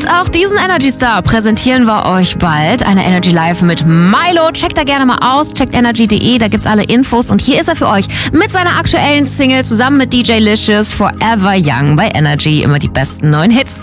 Und auch diesen Energy Star präsentieren wir euch bald. Eine Energy Live mit Milo. Checkt da gerne mal aus. Checkt energy.de, da gibt's alle Infos. Und hier ist er für euch mit seiner aktuellen Single zusammen mit DJ Licious, Forever Young bei Energy. Immer die besten neuen Hits.